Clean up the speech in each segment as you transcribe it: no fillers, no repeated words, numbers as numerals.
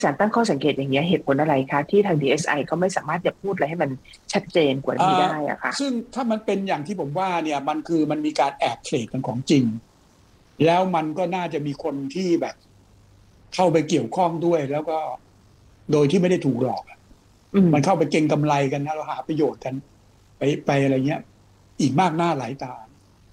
ศาลตั้งข้อสังเกตอย่างนี้ยเหตุผลอะไรคะที่ทาง DSI ก็ไม่สามารถจะพูดอะไรให้มันชัดเจนกว่าอ่นี้าได้อะค่ะซึ่งถ้ามันเป็นอย่างที่ผมว่าเนี่ยมันมีการแอบเทรดกันของจริงแล้วมันก็น่าจะมีคนที่แบบเข้าไปเกี่ยวข้องด้วยแล้วก็โดยที่ไม่ได้ถูกหลอกอะมันเข้าไปเก็งกำไรกันนะเราหาประโยชน์กันไปอะไรเงี้ยอีกมากหน้าหลายตา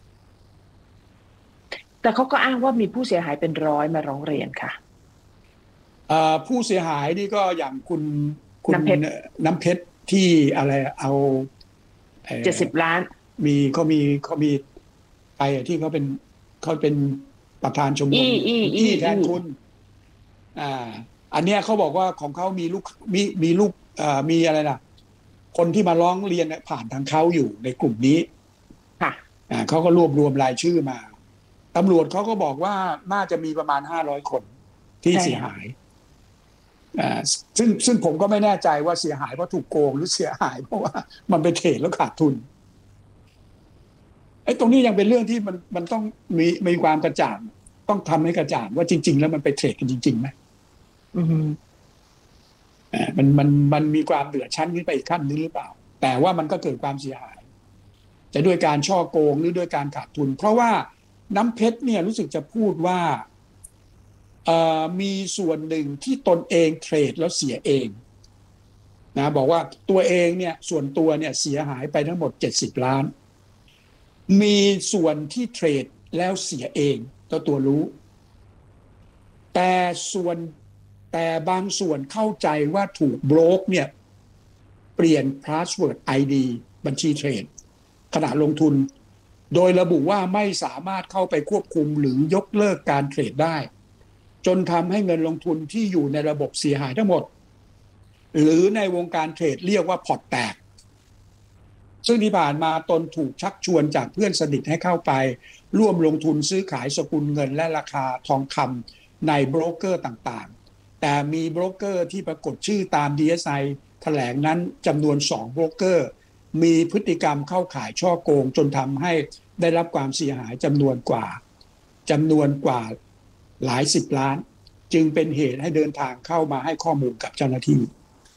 แต่เขาก็อ้างว่ามีผู้เสียหายเป็นร้อยมาร้องเรียนค่ะผู้เสียหายนี่ก็อย่างคุณน้ำเพชรน้ำเพชรที่อะไรเอาเอ่อ 70 ล้านเขามีใครอะที่เขาเป็นประธานชมรอีมอีอีอี้แทอีนคุณอ่าอันเนี้ยเขาบอกว่าของเขามีลูกมีลูกมีอะไรล่ะคนที่มาร้องเรียนเนี่ยผ่านทางเขาอยู่ในกลุ่มนี้ค่ะเขาก็รวบรวมรายชื่อมาตำรวจเขาก็บอกว่าน่าจะมีประมาณ500 คนที่ใช่ค่ะเสียหายซึ่งผมก็ไม่แน่ใจว่าเสียหายเพราะถูกโกงหรือเสียหายเพราะว่ามันไปเทรดแล้วขาดทุนไอ้ตรงนี้ยังเป็นเรื่องที่มันต้องมีความกระจ่างต้องทำให้กระจ่างว่าจริงๆแล้วมันไปเทรดกันจริงๆไหมอืมมันมีความเหลือชั้นขึ้นไปอีกขั้นนึงหรือเปล่าแต่ว่ามันก็เกิดความเสียหายจะด้วยการช่อโกงหรือด้วยการขาดทุนเพราะว่าน้ำเพชรเนี่ยรู้สึกจะพูดว่ามีส่วนหนึ่งที่ตนเองเทรดแล้วเสียเองนะบอกว่าตัวเองเนี่ยส่วนตัวเนี่ยเสียหายไปทั้งหมด70 ล้านมีส่วนที่เทรดแล้วเสียเองตัวรู้แต่ส่วนแต่บางส่วนเข้าใจว่าถูกโบรกเนี่ยเปลี่ยนพาสเวิร์ด ID บัญชีเทรดขณะลงทุนโดยระบุว่าไม่สามารถเข้าไปควบคุมหรือยกเลิกการเทรดได้จนทำให้เงินลงทุนที่อยู่ในระบบเสียหายทั้งหมดหรือในวงการเทรดเรียกว่าพอร์ตแตกซึ่งที่ผ่านมาตนถูกชักชวนจากเพื่อนสนิทให้เข้าไปร่วมลงทุนซื้อขายสกุลเงินและราคาทองคำในโบรกเกอร์ต่างๆแต่มีโบรกเกอร์ที่ปรากฏชื่อตาม DSI แถลงนั้นจำนวน2โบรกเกอร์มีพฤติกรรมเข้าข่ายช่อโกงจนทำให้ได้รับความเสียหายจำนวนกว่าหลายสิบล้านจึงเป็นเหตุให้เดินทางเข้ามาให้ข้อมูลกับเจ้าหน้าที่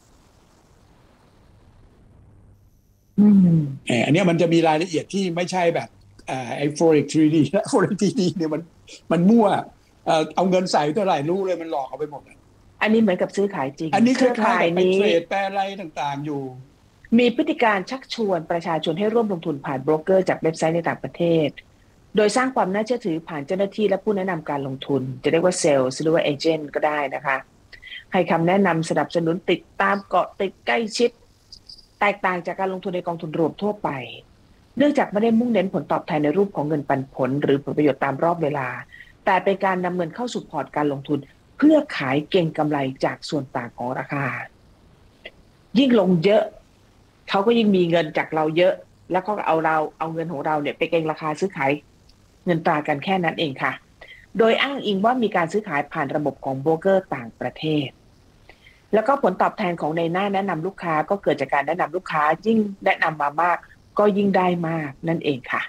อันนี้มันจะมีรายละเอียดที่ไม่ใช่แบบไอ้ Forex 3D และ Forex 3D เนี่ยมันมั่วเอาเงินใส่เท่าไหร่รู้เลยมันหลอกเอาไปหมดอันนี้เหมือนกับซื้อขายจริงอันนี้เครือคล้ายๆข่ายนี้กับไปเทรดแปรอะไรต่างๆอยู่มีพฤติการชักชวนประชาชนให้ร่วมลงทุนผ่านโบรกเกอร์จากเว็บไซต์ในต่างประเทศโดยสร้างความน่าเชื่อถือผ่านเจ้าหน้าที่และผู้แนะนำการลงทุนจะเรียกว่าเซลล์หรือว่าเอเจนต์ก็ได้นะคะให้คำแนะนำสนับสนุนติดตามเกาะติดใกล้ชิดแตกต่างจากการลงทุนในกองทุนรวมทั่วไปเนื่องจากไม่ได้มุ่งเน้นผลตอบแทนในรูปของเงินปันผลหรือผลประโยชน์ตามรอบเวลาแต่เป็นการนำเงินเข้าสู่พอร์ตการลงทุนเพื่อขายเก็งกำไรจากส่วนต่างของราคายิ่งลงเยอะเขาก็ยิ่งมีเงินจากเราเยอะแล้วก็เอาเงินของเราเนี่ยไปเก็งราคาซื้อขายเงินตรากันแค่นั้นเองค่ะโดยอ้างอิงว่ามีการซื้อขายผ่านระบบของโบรกเกอร์ต่างประเทศแล้วก็ผลตอบแทนของในหน้าแนะนำลูกค้าก็เกิดจากการแนะนำลูกค้ายิ่งแนะนำมามากก็ยิ่งได้มากนั่นเองค่ะ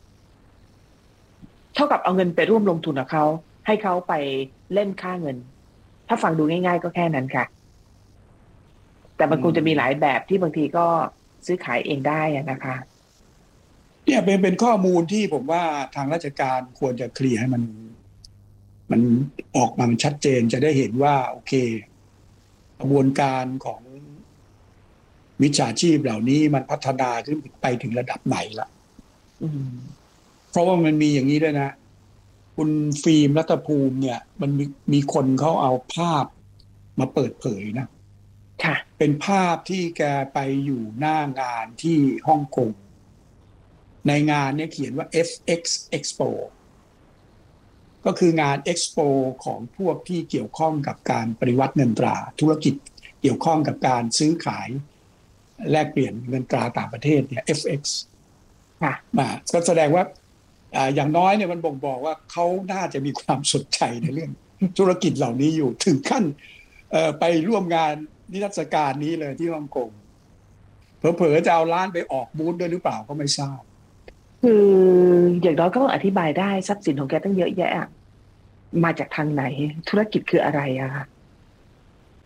เท่ากับเอาเงินไปร่วมลงทุนกับเขาให้เขาไปเล่นค่าเงินถ้าฟังดูง่ายๆก็แค่นั้นค่ะแต่มันคงจะมีหลายแบบที่บางทีก็ซื้อขายเองได้นะคะเนี่ยเป็นข้อมูลที่ผมว่าทางราชการควรจะเคลียร์ให้มันออกมามันชัดเจนจะได้เห็นว่าโอเคกระบวนการของวิชาชีพเหล่านี้มันพัฒนาขึ้นไปถึงระดับไหนละเพราะว่ามันมีอย่างนี้ด้วยนะคุณฟิล์มรัตภูมิเนี่ยมันมีคนเขาเอาภาพมาเปิดเผยนะค่ะเป็นภาพที่แกไปอยู่หน้างานที่ฮ่องกงในงานเนี่ยเขียนว่า FX Expo ก็คืองาน Expo ของพวกที่เกี่ยวข้องกับการปฏิวัติเงินตราธุรกิจเกี่ยวข้องกับการซื้อขายแลกเปลี่ยนเงินตราต่างประเทศเนี่ย FX ค่ะก็แสดงว่าอย่างน้อยเนี่ยมันบ่งบอกว่าเขาน่าจะมีความสนใจในเรื่องธุรกิจเหล่านี้อยู่ถึงขั้นไปร่วมงานนิทรรศการนี้เลยที่ฮ่องกงเผลอๆจะเอาร้านไปออกบูธด้วยหรือเปล่าก็ไม่ทราบคืออย่างน้อยก็ต้องอธิบายได้ทรัพย์สินของแกตั้งเยอะแยะมาจากทางไหนธุรกิจคืออะไรอะค่ะ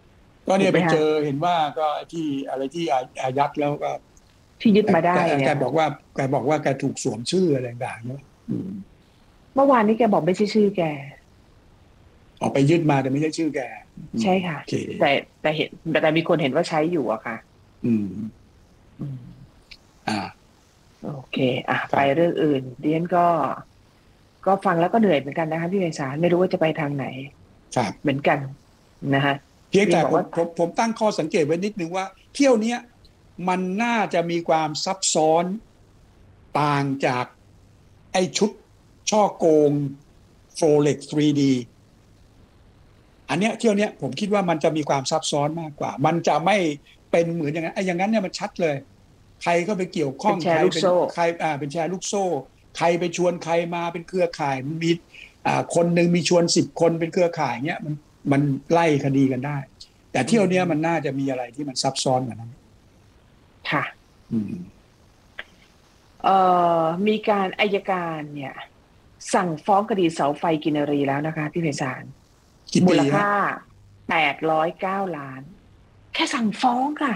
ก็ถูเนี่ยไปเจกไหมฮะอเห็นว่าก็ที่อะไรที่อายัดแล้วก็ที่ยึดแต่มาได้แกเนี่ยบอกว่าแกถูกสวมชื่ออะไรต่างๆเนี่ยเมื่อวานนี้แกบอกไม่ใช่ชื่อแกออกไปยึดมาแต่ไม่ใช่ชื่อแกใช่ค่ะโอเคแต่แต่เห็นแต่มีคนเห็นว่าใช้อยู่อะค่ะอืมอืมอ่าโอเคไปครับเรื่องอื่นเดียนก็ฟังแล้วก็เหนื่อยเหมือนกันนะคะพี่ไพศาลไม่รู้ว่าจะไปทางไหนครับเหมือนกันนะคะเพียงแต่พี่บอกว่าผมตั้งข้อสังเกตไว้นิดนึงว่าเที่ยวเนี้ยมันน่าจะมีความซับซ้อนต่างจากไอ้ชุดช่อโกงโฟเล็ก 3D อันเนี้ยเที่ยวเนี้ยผมคิดว่ามันจะมีความซับซ้อนมากกว่ามันจะไม่เป็นเหมือนอย่างนั้นไอ้อย่างนั้นเนี่ยมันชัดเลยใครก็ไปเกี่ยวข้เป็นองใครเป็นแชร์ลูกโซ่ใครเป็นแชร์ลูกโซ่ใครไปชวนใครมาเป็นเครือข่ายมีคนหนึ่งมีชวน10 คนเป็นเครือข่ายเนี้ยมันไล่คดีกันได้แต่อืเที่ยวเนี้ยมันมน่าจะมีอะไรที่มันซับซ้อนกว่านั้นค่ะอืมมีการอัยการเนี่ยสั่งฟ้องคดีเสาไฟกินรีแล้วนะคะพี่ไพศาลกี่ปีฮะมูลค่า809 ล้านแค่สั่งฟ้องค่ะ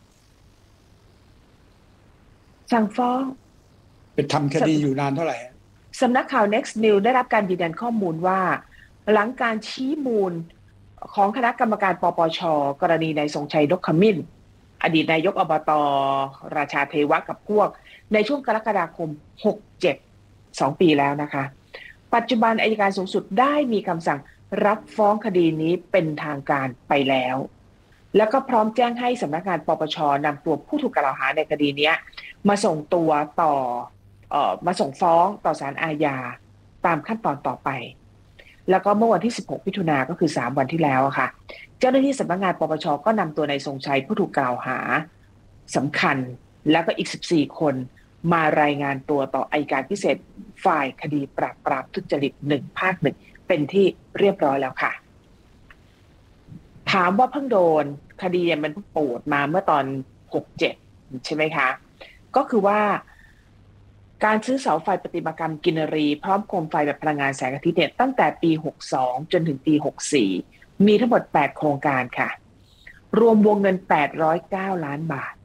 สั่งฟ้องเป็นทำคดีอยู่นานเท่าไหร่สำนักข่าว Next News ได้รับการยืนยันข้อมูลว่าหลังการชี้มูลของคณะกรรมการปปชกรณีนายทรงชัยนกขมิ้นอดีตนายกอบตราชาเทวะกับพวกในช่วงกรกฎาคม67 2 ปีแล้วนะคะปัจจุบันอัยการสูงสุดได้มีคำสั่งรับฟ้องคดีนี้เป็นทางการไปแล้วแล้วก็พร้อมแจ้งให้สำนักงานปปชนำตัวผู้ถูกกล่าวหาในคดีนี้มาส่งตัวต่อมาส่งฟ้องต่อศาลอาญาตามขั้นตอนต่อไปแล้วก็เมื่อวันที่16 มิถุนายนก็คือ3 วันที่แล้วค่ะเจ้าหน้าที่สำนักงานปปชก็นำตัวนายทรงชัยผู้ถูกกล่าวหาสำคัญแล้วก็อีก14 คนมารายงานตัวต่ออัยการพิเศษฝ่ายคดีปราบปรามทุจริต1 ภาค 1เป็นที่เรียบร้อยแล้วค่ะถามว่าเพิ่งโดนคดีมันปูดมาเมื่อตอน67ใช่ไหมคะก็คือว่าการซื้อเสาไฟประติมากรรมกินรีพร้อมโคมไฟแบบพลังงานแสงอาทิตย์เนี่ยตั้งแต่ปี62จนถึงปี64มีทั้งหมด8 โครงการค่ะรวมวงเงิน809 ล้านบาท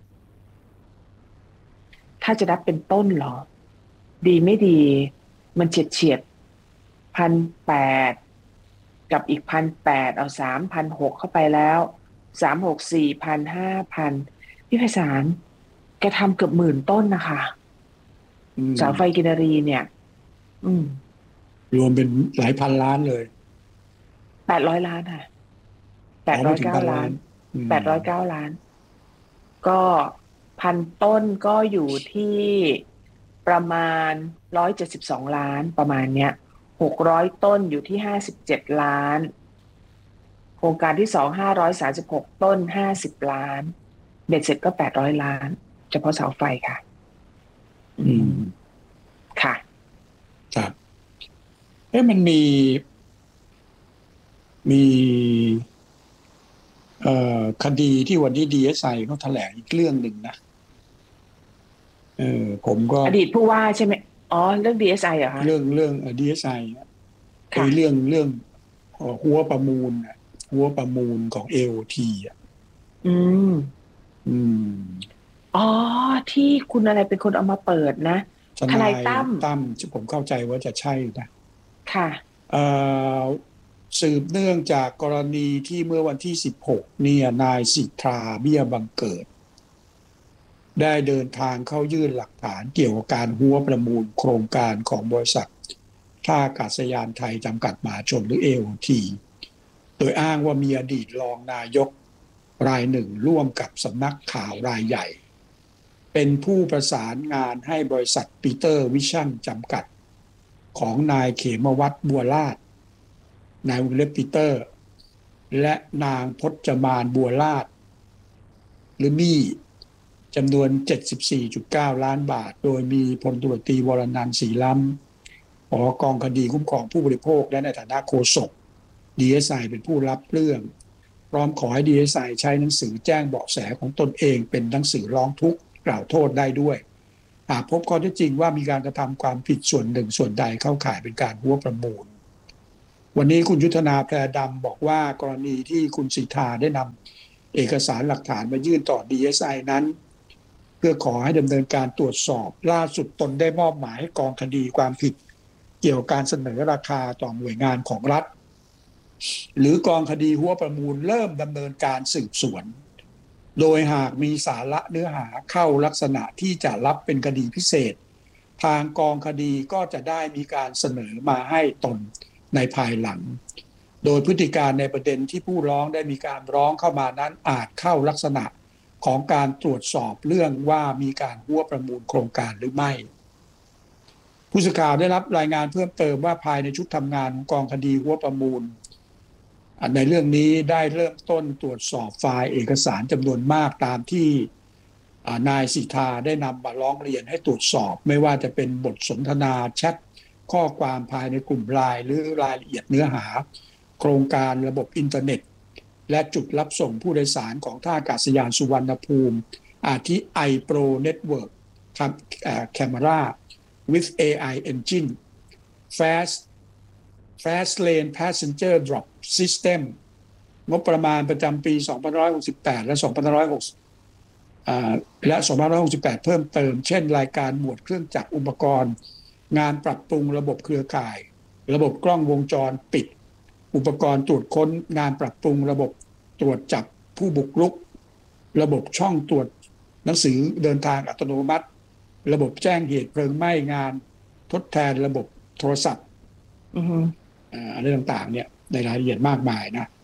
ถ้าจะนับเป็นต้นเหรอดีไม่ดีมันเฉียด1,800กับอีก1,800เอา3,600เข้าไปแล้ว3 6 4,000 5,000พี่ไพศาลแกทำเกือบ10,000 ต้นนะคะเสาไฟกินรีเนี่ยรวมเป็นหลายพันล้านเลย 800 ล้านค่ะแปดไม่ถึงร้อยเก้าล้านพันล้าน 809 ล้านก็1,000 ต้นก็อยู่ที่ประมาณ172 ล้านประมาณเนี้ย600 ต้นอยู่ที่57 ล้านโครงการที่2536 ต้น50 ล้านเบ็ดเสร็จก็800 ล้านเฉพาะเสาไฟค่ะค่ะครับมันมีคดีที่วันนี้ DSI เขาแถลงอีกเรื่องหนึ่งนะผมก็อดีตผู้ว่าใช่ไหมอ๋อเรื่อง DSI เหรอคะเรื่อง DSI ค่ะเรื่องหัวประมูลของ AOT อ่ะอืมอืมอ๋อที่คุณอะไรเป็นคนเอามาเปิดนะทนายตั้มผมเข้าใจว่าจะใช่นะค่ะสืบเนื่องจากกรณีที่เมื่อวันที่16เนี่ยนายสิทธาเบี้ยบังเกิดได้เดินทางเข้ายื่นหลักฐานเกี่ยวกับการหัวประมูลโครงการของบริษัทท่าอากาศยานไทยจำกัดมหาชนหรือ AOT โดยอ้างว่ามีอดีตรองนายกรายหนึ่งร่วมกับสำนักข่าวรายใหญ่เป็นผู้ประสานงานให้บริษัทปีเตอร์วิชั่นจำกัดของนายเขมวัฒน์บัวลาดนายวงเล็บปีเตอร์และนางพจมานบัวลาดหรือมี่จำนวน 74.9 ล้านบาทโดยมีพลตำรวจตรีวรนันท์ศรีล้ำผอกองคดีคุ้มครองผู้บริโภคและในฐานะโฆษก DSI เป็นผู้รับเรื่องพร้อมขอให้ DSI ใช้หนังสือแจ้งเบาะแสของตนเองเป็นหนังสือร้องทุกข์กล่าวโทษได้ด้วยหากพบข้อเท็จจริงว่ามีการกระทำความผิดส่วนหนึ่งส่วนใดเข้าข่ายเป็นการหัวประมูลวันนี้คุณยุทธนาแพรดำบอกว่ากรณีที่คุณสิทธาได้นเอกสารหลักฐานมายื่นต่อ DSI นั้นเพื่อขอให้ดำเนินการตรวจสอบล่าสุดตนได้มอบหมายให้กองคดีความผิดเกี่ยวกับการเสนอราคาต่อหน่วยงานของรัฐหรือกองคดีหัวประมูลเริ่มดำเนินการสืบสวนโดยหากมีสาระเนื้อหาเข้าลักษณะที่จะรับเป็นคดีพิเศษทางกองคดีก็จะได้มีการเสนอมาให้ตนในภายหลังโดยพฤติการในประเด็นที่ผู้ร้องได้มีการร้องเข้ามานั้นอาจเข้าลักษณะของการตรวจสอบเรื่องว่ามีการหัวประมูลโครงการหรือไม่ผู้สื่อข่าวได้รับรายงานเพิ่มเติมว่าภายในชุดทำงานของกองคดีหัวประมูลในเรื่องนี้ได้เริ่มต้นตรวจสอบไฟล์เอกสารจำนวนมากตามที่นายสิทธาได้นำมาร้องเรียนให้ตรวจสอบไม่ว่าจะเป็นบทสนทนาแชทข้อความภายในกลุ่มไลน์หรือรายละเอียดเนื้อหาโครงการระบบอินเทอร์เน็ตและจุดรับส่งผู้โดยสารของท่าอากาศยานสุวรรณภูมิอาทิ iPro Network Camera with AI Engine Fast Lane Passenger Drop System งบประมาณประจำปี 2568 และ 2568 เพิ่มเติมเช่นรายการหมวดเครื่องจักรอุปกรณ์งานปรับปรุงระบบเครือข่ายระบบกล้องวงจรปิดอุปกรณ์ตรวจค้นงานปรับปรุงระบบตรวจจับผู้บุกรุกระบบช่องตรวจหนังสือเดินทางอัตโนมัติระบบแจ้งเหตุเพลิงไหม้งานทดแทนระบบโทรศัพท์อะไรต่างๆเนี่ยในรายละเอียดมากมายนะ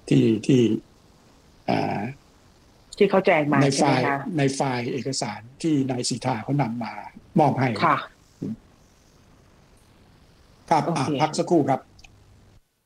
ที่เขาแจ้งมาในไฟล์เอกสารที่นายสิทธาเขานำมามอบให้ค่ะครับพักสักครู่ครับ